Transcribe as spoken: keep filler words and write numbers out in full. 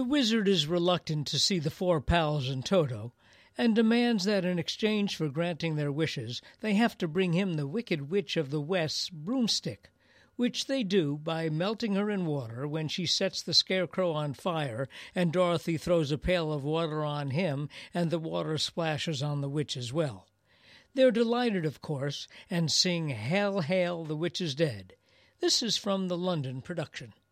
The wizard is reluctant to see the four pals in toto, and demands that in exchange for granting their wishes they have to bring him the Wicked Witch of the West's broomstick, which they do by melting her in water when she sets the Scarecrow on fire and Dorothy throws a pail of water on him and the water splashes on the witch as well. They're delighted, of course, and sing Hail, Hail, the Witch is Dead. This is from the London production.